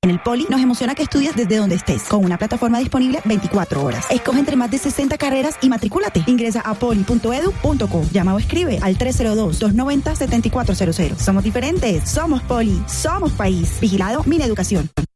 En el Poli nos emociona que estudies desde donde estés, con una plataforma disponible 24 horas. Escoge entre más de 60 carreras y matricúlate. Ingresa a poli.edu.co. Llama o escribe al 302-290-7400. Somos diferentes, somos Poli, somos país. Vigilado Mineducación.